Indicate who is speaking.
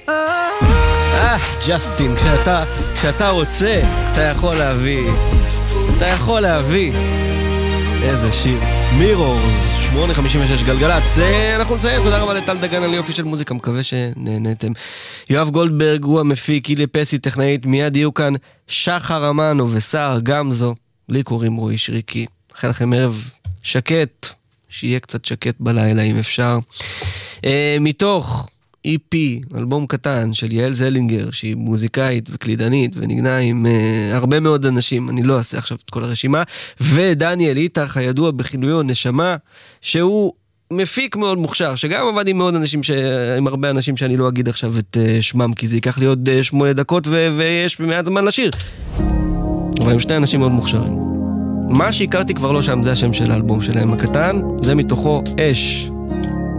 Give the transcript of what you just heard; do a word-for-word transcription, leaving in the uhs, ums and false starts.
Speaker 1: אה, ג'סטין, כשאתה, כשאתה רוצה, אתה יכול להביא, אתה יכול להביא. איזה שיר. מירורס, שמונה חמישים ושש גלגלצ. אנחנו נציין, תודה רבה לטל דגן על יופי של מוזיקה, מקווה שנהנתם. יואב גולדברג הוא המפיק, אילי פסי טכנאית, מיד יהיו כאן שחר אמנו וסער גמזו. לי קוראים רועי שריקי. אחרי לכם ערב שקט, שיהיה קצת שקט בלילה אם אפשר. מתוך אי פי, אלבום קטן של יעל זלינגר, שהיא מוזיקאית וקלידנית ונגנה עם uh, הרבה מאוד אנשים, אני לא אעשה עכשיו את כל הרשימה, ודניאל איתך, הידוע בכינויו נשמה, שהוא מפיק מאוד מוכשר, שגם עבד עם מאוד אנשים, ש... עם הרבה אנשים שאני לא אגיד עכשיו את uh, שמם, כי זה ייקח לי עוד uh, שמונה דקות ו... ויש מעט זמן לשיר. אבל הם שני אנשים מאוד מוכשרים. מה שהכרתי כבר לא שם, זה השם של האלבום שלהם הקטן, זה מתוכו אש.